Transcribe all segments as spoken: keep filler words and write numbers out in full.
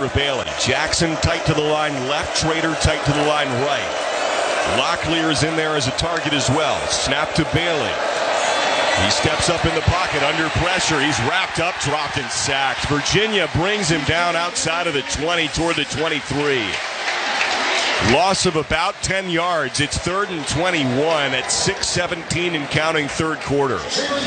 for Bailey. Jackson tight to the line left, Trader tight to the line right. Locklear is in there as a target as well. Snap to Bailey. He steps up in the pocket under pressure. He's wrapped up, dropped, and sacked. Virginia brings him down outside of the twenty toward the twenty-three. Loss of about ten yards. It's third and twenty-one at six seventeen and counting third quarter.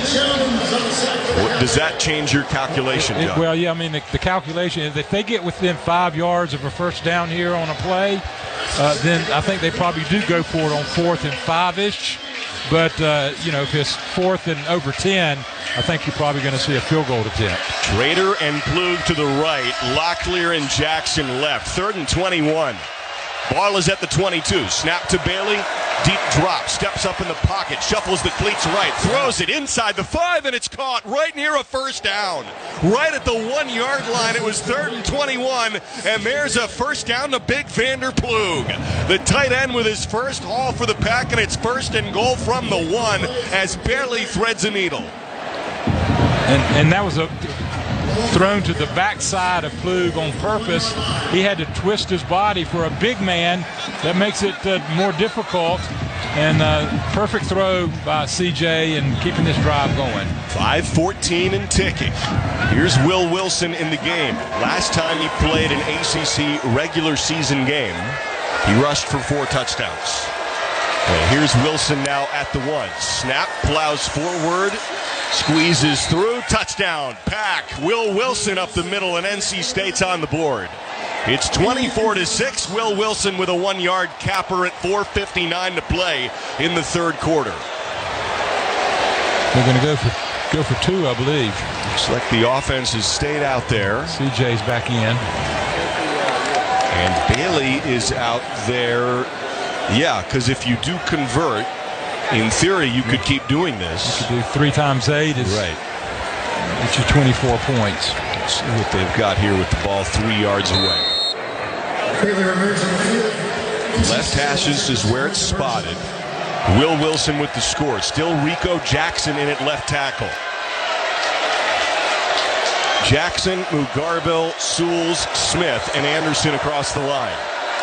Does that change your calculation, It, John? well, yeah, I mean, the, the calculation is if they get within five yards of a first down here on a play, uh, then I think they probably do go for it on fourth and five-ish. But, uh, you know, if it's fourth and over ten, I think you're probably going to see a field goal attempt. Trader and Plug to the right. Locklear and Jackson left. Third and twenty-one. Ball is at the twenty-two. Snap to Bailey. Deep drop. Steps up in the pocket. Shuffles the cleats right. Throws it inside the five, and it's caught right near a first down. Right at the one-yard line. It was third and twenty-one, and there's a first down to Big Vander Plug. The tight end with his first haul for the Pack, and it's first and goal from the one as Bailey threads a needle. And, and that was a thrown to the backside of Plug on purpose. He had to twist his body for a big man. That makes it uh, more difficult. And uh, perfect throw by C J and keeping this drive going. five fourteen and ticking. Here's Will Wilson in the game. Last time he played an A C C regular season game, he rushed for four touchdowns. And here's Wilson now at the one. Snap, plows forward, squeezes through, touchdown. Pack. Will Wilson up the middle, and N C State's on the board. It's twenty-four to six. Will Wilson with a one-yard capper at four fifty-nine to play in the third quarter. They're going to go for go for two, I believe. Looks like the offense has stayed out there. C J's back in. And Bailey is out there. Yeah, because if you do convert, in theory, you could keep doing this. You could do three times eight. Is right. It's your twenty-four points. Let's see what they've got here with the ball three yards away. Left hashes is where it's spotted. Will Wilson with the score. Still Rico Jackson in at left tackle. Jackson, Mugarville, Sewells, Smith, and Anderson across the line.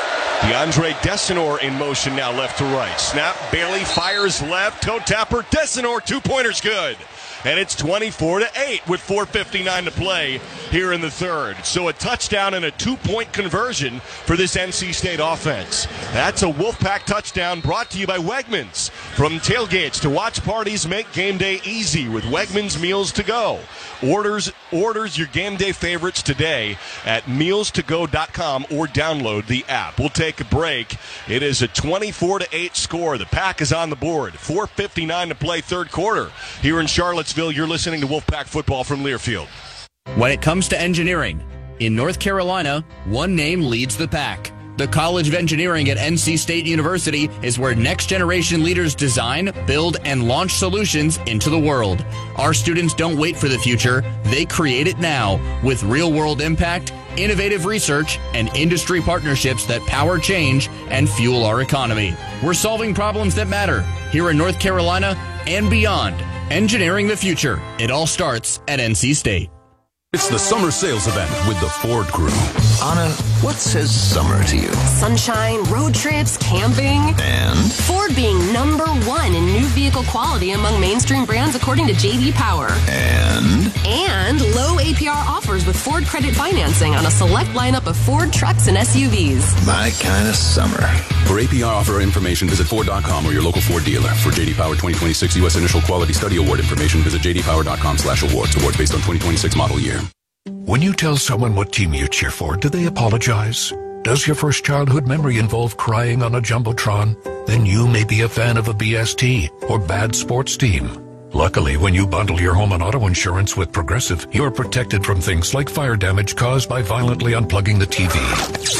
DeAndre Desenor in motion now left to right. Snap, Bailey fires left, toe tapper, Desenor, two-pointers good. And it's twenty-four to eight with four fifty-nine to play here in the third. So a touchdown and a two-point conversion for this N C State offense. That's a Wolfpack touchdown brought to you by Wegmans. From tailgates to watch parties, make game day easy with Wegmans Meals to Go. Orders orders your game day favorites today at meals to go dot com or download the app. We'll take a break. It is a twenty-four to eight score. The Pack is on the board. four fifty-nine to play third quarter. Here in Charlottesville, you're listening to Wolfpack football from Learfield. When it comes to engineering, in North Carolina, one name leads the pack. The College of Engineering at N C State University is where next-generation leaders design, build, and launch solutions into the world. Our students don't wait for the future. They create it now with real-world impact, innovative research, and industry partnerships that power change and fuel our economy. We're solving problems that matter here in North Carolina and beyond. Engineering the future. It all starts at N C State. It's the summer sales event with the Ford Crew. Anna, what says summer to you? Sunshine, road trips, camping. And? Ford being number one in new vehicle quality among mainstream brands according to J D Power. And? And low A P R offers with Ford credit financing on a select lineup of Ford trucks and S U Vs. My kind of summer. For A P R offer information, visit Ford dot com or your local Ford dealer. For J D Power twenty twenty-six U S Initial Quality Study Award information, visit j d power dot com slash awards. Awards based on twenty twenty-six model year. When you tell someone what team you cheer for, do they apologize? Does your first childhood memory involve crying on a Jumbotron? Then you may be a fan of a B S T or bad sports team. Luckily, when you bundle your home and auto insurance with Progressive, you're protected from things like fire damage caused by violently unplugging the T V.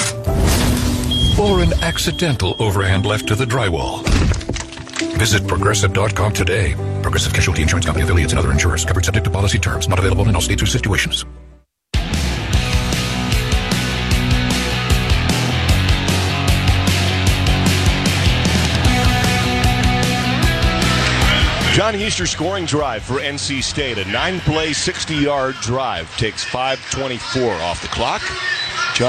Or an accidental overhand left to the drywall. Visit Progressive dot com today. Progressive Casualty Insurance Company affiliates and other insurers covered subject to policy terms. Not available in all states or situations. John Heister scoring drive for N C State. A nine-play, sixty-yard drive. Takes five twenty-four off the clock.